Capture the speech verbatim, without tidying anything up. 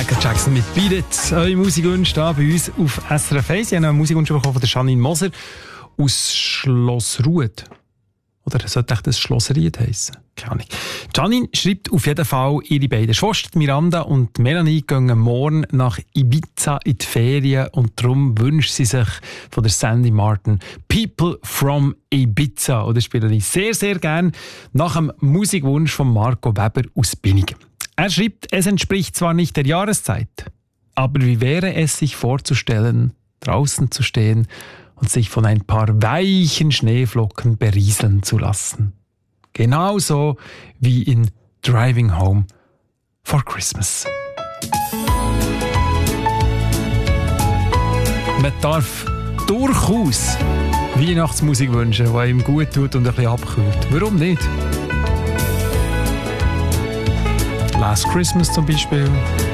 Michael Jackson mit «Beat It». Eure Musikwünsche hier bei uns auf S R F eins. Ich habe einen Musikwunsch bekommen von der Janine Moser aus Schlossruhed. Oder sollte echt das Schlossried heissen? Keine Ahnung. Janine schreibt auf jeden Fall, ihre beiden Schwestern Miranda und Melanie gehen morgen nach Ibiza in die Ferien und darum wünscht sie sich von der Sandy Martin «People from Ibiza». Und das spiele ich sehr, sehr gerne nach dem Musikwunsch von Marco Weber aus Binningen. Er schreibt, es entspricht zwar nicht der Jahreszeit, aber wie wäre es sich vorzustellen, draußen zu stehen und sich von ein paar weichen Schneeflocken berieseln zu lassen. Genauso wie in Driving Home for Christmas. Man darf durchaus Weihnachtsmusik wünschen, die ihm gut tut und ein bisschen abkühlt. Warum nicht? Last Christmas zum Beispiel.